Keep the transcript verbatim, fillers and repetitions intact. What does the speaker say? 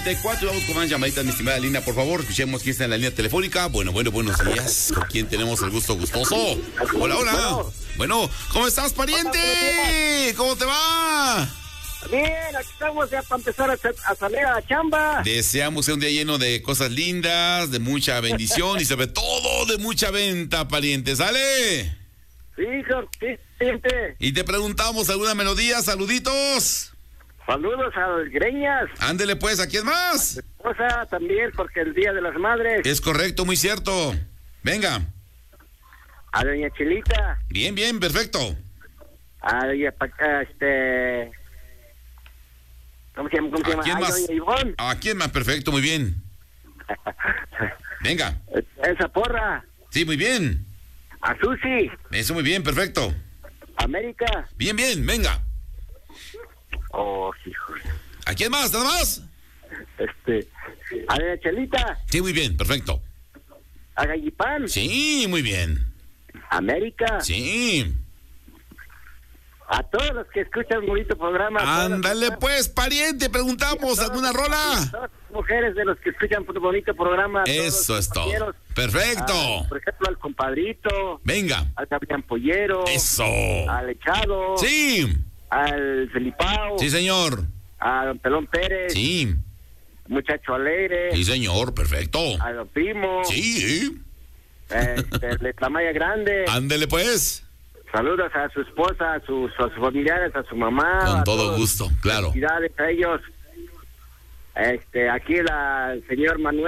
noventa y cuatro. Vamos con más llamaditas, mi estimada Lina, por favor. Escuchemos quién está en la línea telefónica. Bueno, bueno, buenos días. ¿Con quién tenemos el gusto gustoso? Hola, hola. Bueno, ¿cómo estás, pariente? ¿Cómo te va? Bien, aquí estamos ya para empezar a, a salir a la chamba. Deseamos un día lleno de cosas lindas, de mucha bendición y sobre todo de mucha venta, pariente. ¿Sale? Sí, hijo, sí, gente. Y te preguntamos alguna melodía, saluditos. Saludos a los Greñas. Ándele pues, ¿a quién más? A mi esposa también, porque el Día de las Madres. Es correcto, muy cierto. Venga. A doña Chilita. Bien, bien, perfecto. A doña, a este... ¿Cómo se llama? ¿Cómo se llama? ¿A quién Ay, más? doña Ivonne. ¿A quién más? Perfecto, muy bien. Venga. Esa porra. Sí, muy bien. A Susi. Eso, muy bien, perfecto. América. Bien, bien, venga. Oh, hijo. ¿A quién más? ¿Nada más? Este... A doña Chelita. Sí, muy bien, perfecto. A Gallipán. Sí, muy bien. América. Sí. A todos los que escuchan un bonito programa. Ándale pues, pariente, preguntamos alguna rola. Todas las mujeres de los que escuchan un bonito programa. Eso es todo. Perfecto. A, por ejemplo, al compadrito. Venga. Al capitán Pollero. Eso. Al Echado. Sí. Al Felipao. Sí, señor. A don Pelón Pérez. Sí. Muchacho Alegre. Sí, señor, perfecto. A don Primo. Sí. Este, de Tlamaya Grande. Ándele pues. Saludos a su esposa, a sus, a sus familiares, a su mamá. Con a todo todos. gusto, claro. Felicidades a ellos. Este, aquí la, el señor Manuel.